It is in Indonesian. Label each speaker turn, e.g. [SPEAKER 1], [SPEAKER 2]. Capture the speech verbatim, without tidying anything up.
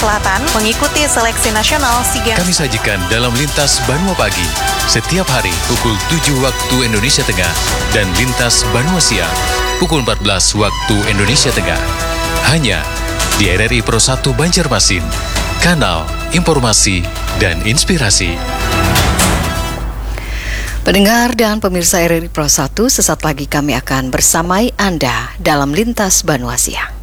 [SPEAKER 1] Selatan mengikuti seleksi nasional SEA Games.
[SPEAKER 2] Kami sajikan dalam Lintas Banua Pagi setiap hari pukul tujuh waktu Indonesia Tengah dan Lintas Banua Siang pukul empat belas waktu Indonesia Tengah. Hanya di R R I Pro satu Banjarmasin, kanal informasi dan inspirasi.
[SPEAKER 3] Pendengar dan pemirsa R R I Pro satu, sesaat lagi kami akan bersamai Anda dalam Lintas Banua Siang.